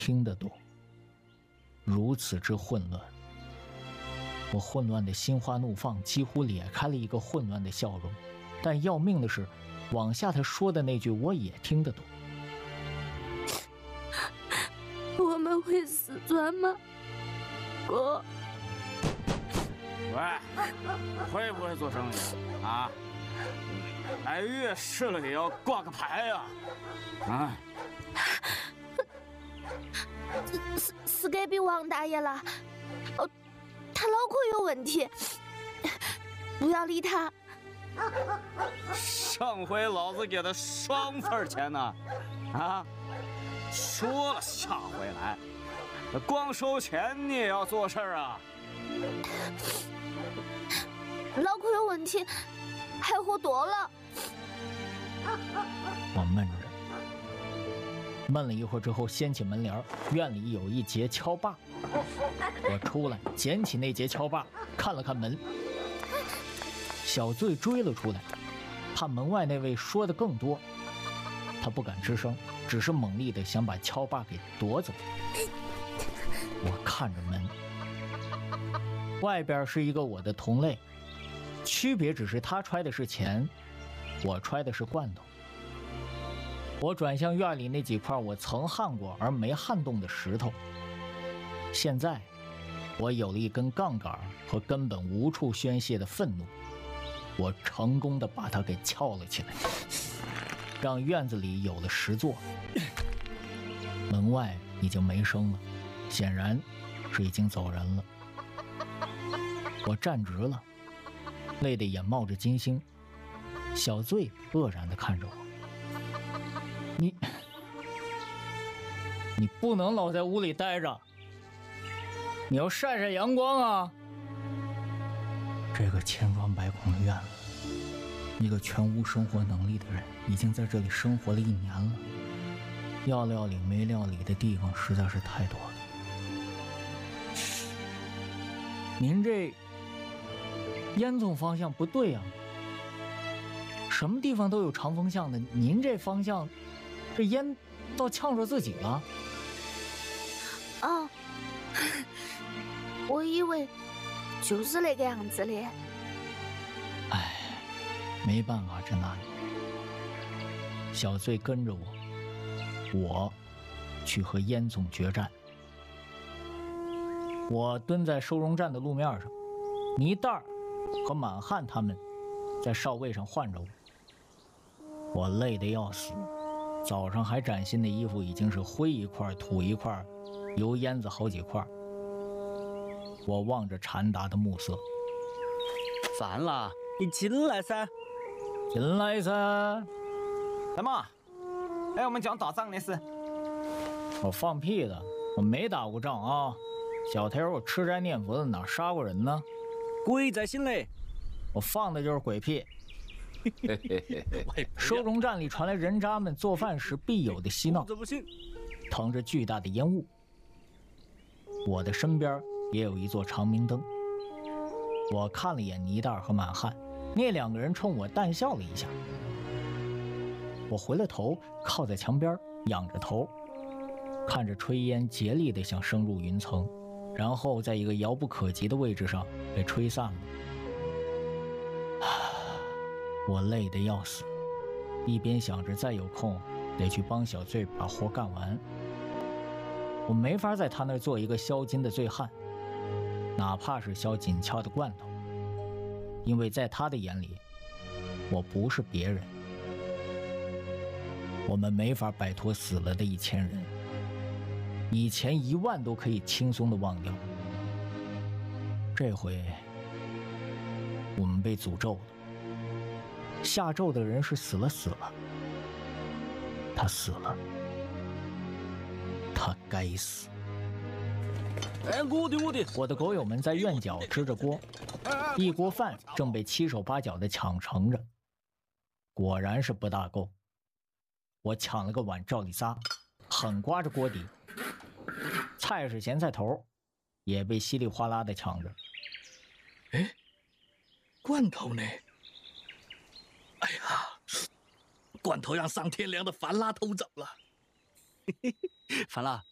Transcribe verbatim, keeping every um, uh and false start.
听得懂。如此之混乱，我混乱的心花怒放，几乎咧开了一个混乱的笑容。但要命的是，往下他说的那句我也听得懂。 我们会死转吗，哥？ 喂，会不会做生意啊？来月市了也要挂个牌呀！啊！ 是是该比王大爷了，哦，他脑壳有问题，不要理他。 上回老子给他双份钱呢，啊！说了下回来，光收钱你也要做事啊！ 脑壳有问题，还喝多了。 我闷着，闷了一会儿之后，掀起门帘，院里有一节锹把。我出来，捡起那节锹把，看了看门。小醉追了出来，怕门外那位说的更多，他不敢吱声，只是猛力的想把锹把给夺走。我看着门，外边是一个我的同类，区别只是他揣的是钱，我揣的是罐头。我转向院里那几块我曾焊过而没焊动的石头，现在我有了一根杠杆和根本无处宣泄的愤怒，我成功的把它给撬了起来，让院子里有了实作。门外已经没声了，显然是已经走人了。我站直了，累得眼冒着金星。小醉愕然地看着我，你你不能老在屋里待着，你要晒晒阳光啊！这个千疮百孔的院子，一个全无生活能力的人已经在这里生活了一年了，要料理没料理的地方实在是太多了。您这烟囱方向不对啊，什么地方都有长风向的，您这方向这烟倒呛着自己了。 哦，我以为就是那个样子的。 哎，没办法，这那里。小醉跟着我，我去和烟囱决战。我蹲在收容站的路面上，泥蛋儿和满汉他们在哨位上唤着我。我累得要死，早上还崭新的衣服已经是灰一块土一块，油烟子好几块。我望着禅达的暮色， 烦了，你进来噻， 进来噻。 什么？哎，我们讲打仗的事。 我放屁的，我没打过仗啊！小天我吃斋念佛的，哪杀过人呢？ 鬼在心嘞！ 我放的就是鬼屁。收容站里传来人渣们做饭时必有的嬉闹，腾着巨大的烟雾。我的身边也有一座长明灯。我看了眼泥蛋和满汉，那两个人冲我淡笑了一下。我回了头，靠在墙边，仰着头，看着炊烟竭力地想升入云层，然后在一个遥不可及的位置上被吹散了。我累得要死，一边想着再有空得去帮小醉把活干完。我没法在他那儿做一个消金的醉汉，哪怕是削紧俏的罐头，因为在他的眼里，我不是别人。我们没法摆脱死了的一千人，以前一万都可以轻松地忘掉，这回我们被诅咒了。下咒的人是死了死了，他死了，他该死。 哎，我的我的！ 我的狗友们在院角支着锅，一锅饭正被七手八脚的抢盛着，果然是不大够。我抢了个碗照里撒，狠刮着锅底，菜是咸菜头，也被稀里哗啦的抢着。 哎，罐头呢？哎呀，罐头让上天良的樊拉偷走了。 樊拉，